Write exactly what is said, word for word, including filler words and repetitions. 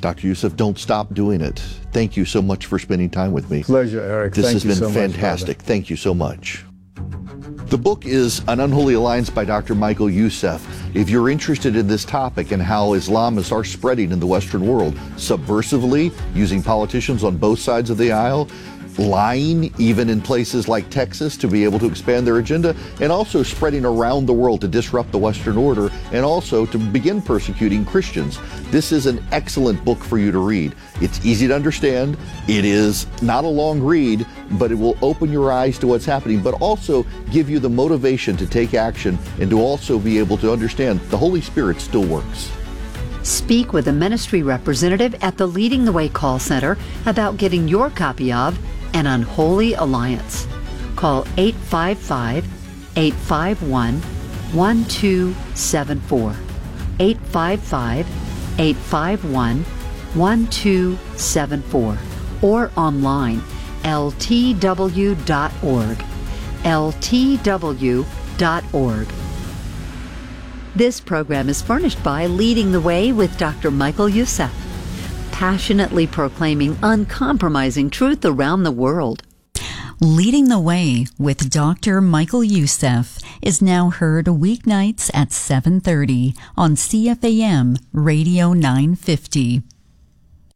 Doctor Youssef, don't stop doing it. Thank you so much for spending time with me. Pleasure, Eric. This Thank has you been so fantastic. Much, Thank you so much. The book is An Unholy Alliance by Doctor Michael Youssef. If you're interested in this topic and how Islamists are spreading in the Western world subversively, using politicians on both sides of the aisle, lying even in places like Texas to be able to expand their agenda, and also spreading around the world to disrupt the Western order and also to begin persecuting Christians. This is an excellent book for you to read. It's easy to understand. It is not a long read, but it will open your eyes to what's happening, but also give you the motivation to take action and to also be able to understand the Holy Spirit still works. Speak with a ministry representative at the Leading the Way call center about getting your copy of An Unholy Alliance. Call eight five five, eight five one, one two seven four. eight five five, eight five one, one two seven four. Or online, L T W dot org. L T W dot org. This program is furnished by Leading the Way with Doctor Michael Youssef, passionately proclaiming uncompromising truth around the world. Leading the Way with Doctor Michael Youssef is now heard weeknights at seven thirty on C F A M Radio nine fifty.